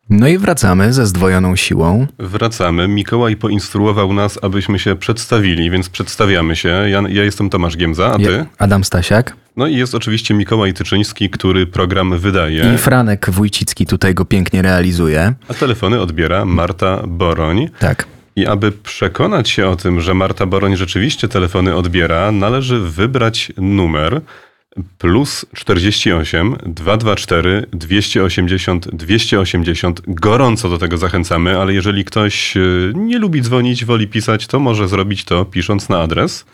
No i wracamy ze zdwojoną siłą. Wracamy. Mikołaj poinstruował nas, abyśmy się przedstawili, więc przedstawiamy się. Ja jestem Tomasz Giemza, a ty? Adam Stasiak. No i jest oczywiście Mikołaj Tyczyński, który program wydaje. I Franek Wójcicki tutaj go pięknie realizuje. A telefony odbiera Marta Boroń. Tak. I aby przekonać się o tym, że Marta Boroń rzeczywiście telefony odbiera, należy wybrać numer +48 224 280 280. Gorąco do tego zachęcamy, ale jeżeli ktoś nie lubi dzwonić, woli pisać, to może zrobić to pisząc na adres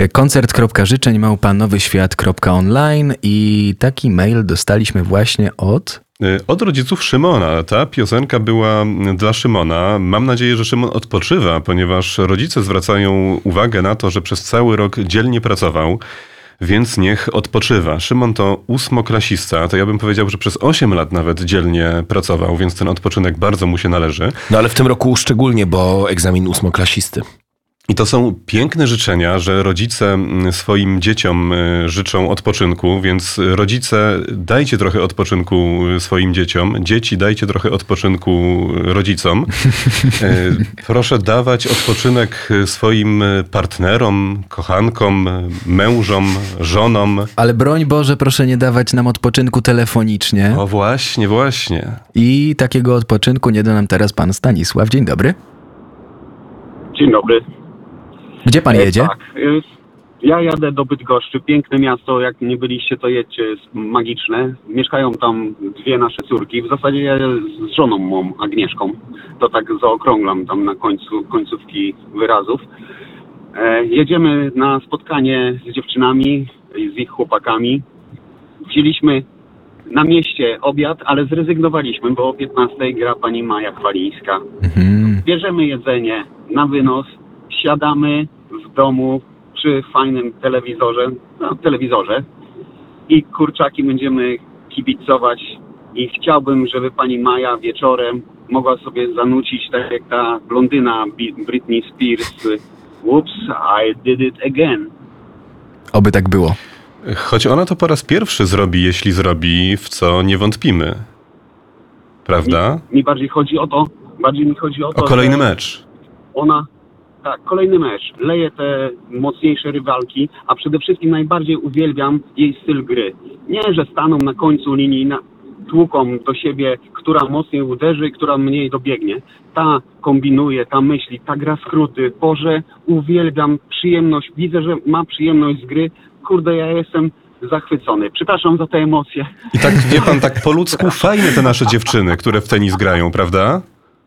koncert.życzeń@nowyświat.online i taki mail dostaliśmy właśnie od rodziców Szymona. Ta piosenka była dla Szymona. Mam nadzieję, że Szymon odpoczywa, ponieważ rodzice zwracają uwagę na to, że przez cały rok dzielnie pracował, więc niech odpoczywa. Szymon to 8-klasista, to ja bym powiedział, że przez 8 lat nawet dzielnie pracował, więc ten odpoczynek bardzo mu się należy. No ale w tym roku szczególnie, bo egzamin 8-klasisty. I to są piękne życzenia, że rodzice swoim dzieciom życzą odpoczynku, więc rodzice, dajcie trochę odpoczynku swoim dzieciom, dzieci, dajcie trochę odpoczynku rodzicom. Proszę dawać odpoczynek swoim partnerom, kochankom, mężom, żonom. Ale broń Boże, proszę nie dawać nam odpoczynku telefonicznie. O właśnie, właśnie. I takiego odpoczynku nie da nam teraz pan Stanisław. Dzień dobry. Dzień dobry. Gdzie pan jedzie? Tak, ja jadę do Bydgoszczy. Piękne miasto, jak nie byliście, to jedźcie, jest magiczne. Mieszkają tam dwie nasze córki. W zasadzie ja z żoną mą, Agnieszką. To tak zaokrąglam tam na końcówki wyrazów. Jedziemy na spotkanie z dziewczynami, z ich chłopakami. Wzięliśmy na mieście obiad, ale zrezygnowaliśmy, bo o 15:00 gra pani Maja Chwalińska. Bierzemy jedzenie na wynos, siadamy w domu przy fajnym telewizorze i kurczaki będziemy kibicować i chciałbym, żeby pani Maja wieczorem mogła sobie zanucić tak jak ta blondyna Britney Spears. Whoops, I did it again. Oby tak było. Choć ona to po raz pierwszy zrobi, jeśli zrobi, w co nie wątpimy. Prawda? Mi bardziej chodzi o to, O kolejny mecz. Tak, kolejny mecz. Leje te mocniejsze rywalki, a przede wszystkim najbardziej uwielbiam jej styl gry. Nie, że staną na końcu linii, tłuką do siebie, która mocniej uderzy, która mniej dobiegnie. Ta kombinuje, ta myśli, ta gra skróty. Boże, uwielbiam przyjemność. Widzę, że ma przyjemność z gry. Kurde, ja jestem zachwycony. Przepraszam za te emocje. I tak, wie pan, tak po ludzku fajne te nasze dziewczyny, które w tenis grają, prawda?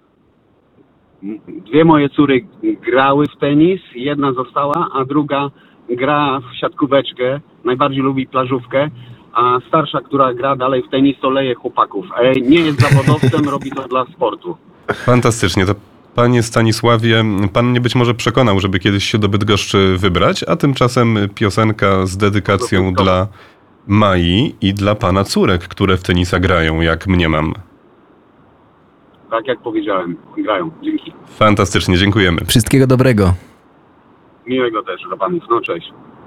Dwie moje córy grały w tenis, jedna została, a druga gra w siatkóweczkę, najbardziej lubi plażówkę, a starsza, która gra dalej w tenis, to leje chłopaków. Nie jest zawodowcem, robi to dla sportu. Fantastycznie. To panie Stanisławie, pan mnie być może przekonał, żeby kiedyś się do Bydgoszczy wybrać, a tymczasem piosenka z dedykacją dla Mai i dla pana córek, które w tenisa grają, jak mniemam. Tak jak powiedziałem, grają. Dzięki. Fantastycznie, dziękujemy. Wszystkiego dobrego. Miłego też dla panów. No cześć.